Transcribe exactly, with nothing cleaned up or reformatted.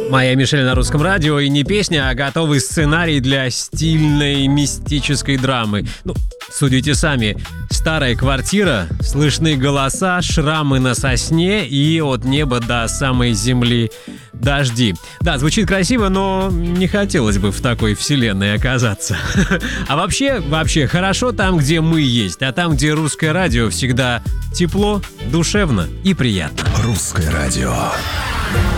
Моя Мишель на русском радио, и не песня, а готовый сценарий для стильной мистической драмы. Ну, судите сами. Старая квартира, слышны голоса, шрамы на сосне и от неба до самой земли дожди. Да, звучит красиво, но не хотелось бы в такой вселенной оказаться. А вообще, вообще хорошо там, где мы есть, а там, где русское радио, всегда тепло, душевно и приятно. Русское радио.